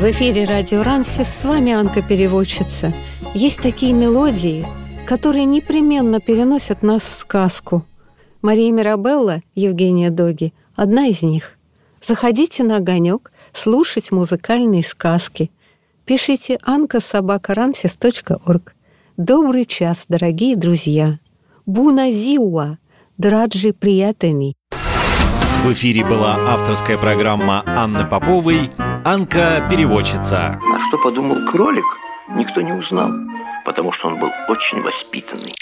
В эфире радио Рансис, с вами Анка-переводчица. Есть такие мелодии, которые непременно переносят нас в сказку. Мария Мирабелла, Евгения Доги – одна из них. Заходите на огонек, слушать музыкальные сказки. Пишите anka@ransis.org. Добрый час, дорогие друзья. Буна зиуа, драджи приятели. В эфире была авторская программа Анны Поповой «Анка-переводчица». А что подумал кролик, никто не узнал, потому что он был очень воспитанный.